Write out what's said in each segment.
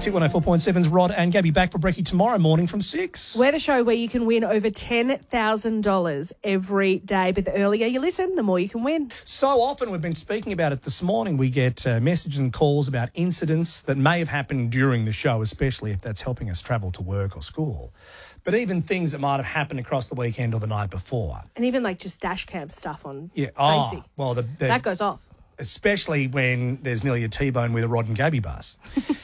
It's Hit 104.7's Rod and Gabby back for brekkie tomorrow morning from 6. We're the show where you can win over $10,000 every day. But the earlier you listen, the more you can win. So often, we've been speaking about it this morning, we get messages and calls about incidents that may have happened during the show, especially if that's helping us travel to work or school. But even things that might have happened across the weekend or the night before. And even like just dash cam stuff on Yeah. Tracy. Well, That goes off. Especially when there's nearly a T-bone with a Rod and Gabby bus.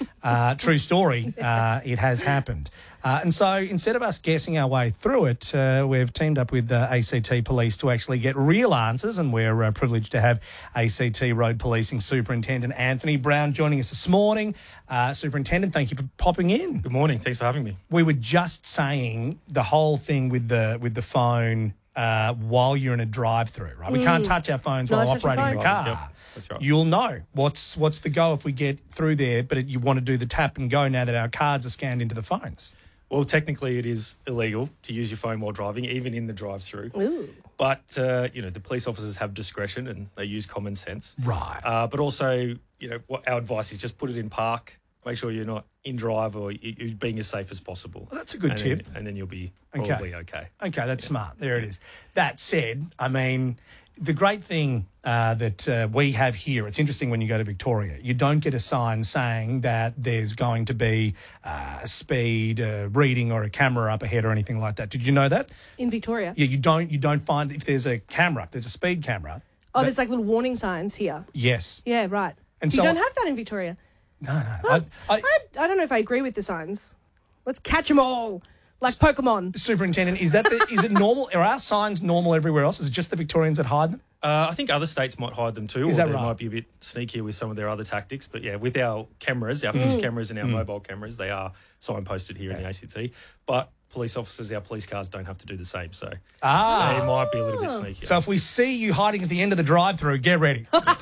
True story, it has happened. And so instead of us guessing our way through it, we've teamed up with ACT Police to actually get real answers, and we're privileged to have ACT Road Policing Superintendent Anthony Brown joining us this morning. Superintendent, thank you for popping in. Good morning. Thanks for having me. We were just saying the whole thing with the phone while you're in a drive-through, right? We can't touch our phones while operating the car. Yep, that's right. You'll know what's the go if we get through there, but you want to do the tap and go now that our cards are scanned into the phones. Well, technically it is illegal to use your phone while driving, even in the drive-through. Ooh. But, the police officers have discretion and they use common sense. Right. But also, what our advice is just put it in park. Make sure you're not in drive or you're being as safe as possible. Well, that's a good tip. And then you'll be probably okay. Okay, that's smart. There it is. That said, I mean, the great thing that we have here, it's interesting when you go to Victoria, you don't get a sign saying that there's going to be a speed reading or a camera up ahead or anything like that. Did you know that? In Victoria? Yeah, you don't find if there's a camera, if there's a speed camera. Oh, there's like little warning signs here. Yes. Yeah, right. And you so don't have that in Victoria. No. I don't know if I agree with the signs. Let's catch them all, like Pokemon. Superintendent, is it normal? Are our signs normal everywhere else? Is it just the Victorians that hide them? I think other states might hide them too. Is or that they right? might be a bit sneakier with some of their other tactics. But yeah, with our cameras, our fixed cameras and our mobile cameras, they are signposted here in the ACT. But police officers, our police cars don't have to do the same. So they might be a little bit sneakier. So if we see you hiding at the end of the drive-through, get ready.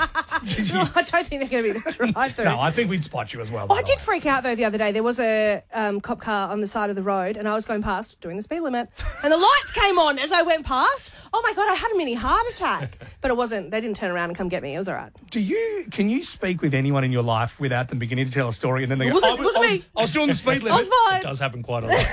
No, I don't think they're going to be the drive-through. No, I think we'd spot you as well. I did freak out, though, the other day. There was a cop car on the side of the road, and I was going past, doing the speed limit, and the lights came on as I went past. Oh, my God, I had a mini heart attack. But it wasn't. They didn't turn around and come get me. It was all right. Can you speak with anyone in your life without them beginning to tell a story and then they go, It wasn't me. I was doing the speed limit. I was fine. It does happen quite a lot.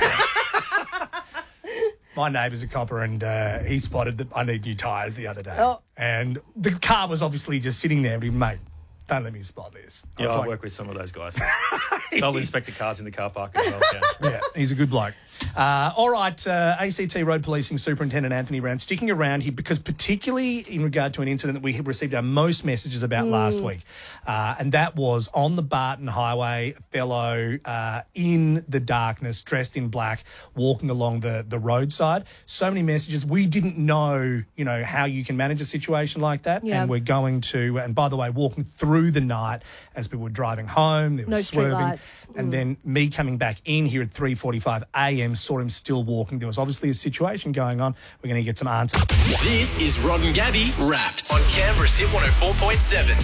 My neighbour's a copper and he spotted that I need new tyres the other day. Oh. And the car was obviously just sitting there. But he, mate, don't let me spot this. Yeah, I work with some of those guys. They'll inspect the cars in the car park as well. Yeah, he's a good bloke. All right, ACT Road Policing Superintendent Anthony Brown, sticking around here because particularly in regard to an incident that we have received our most messages about last week, and that was on the Barton Highway, a fellow in the darkness, dressed in black, walking along the roadside. So many messages. We didn't know, how you can manage a situation like that, and we're going to, and by the way, walking through the night as people were driving home, there was No swerving. streetlights. And then me coming back in here at 3:45 a.m. saw him still walking. There was obviously a situation going on. We're going to get some answers. This is Rod and Gabby Wrapped on Canberra's Hit 104.7.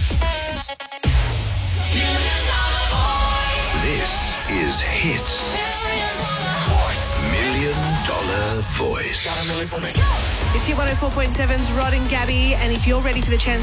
This is Hits $1 Million Voice. It's Hit 104.7's Rod and Gabby, and if you're ready for the chance